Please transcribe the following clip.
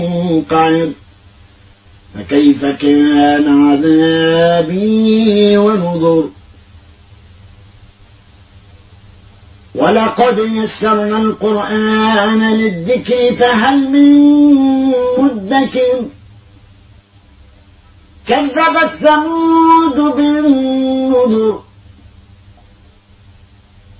منقعر فكيف كان عذابي ونذر ولقد يسرنا القرآن للذكر فهل من مدكر كذبت ثمود بالنذر